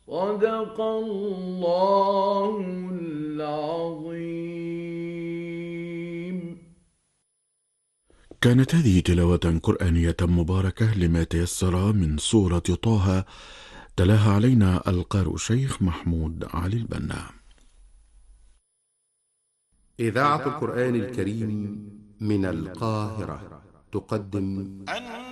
صدق الله العظيم. كانت هذه تلاوة قرآنية مباركة لما تيسر من سورة طه، تلاها علينا القارئ الشيخ محمود علي البنا. إذاعة القرآن الكريم من القاهرة تقدم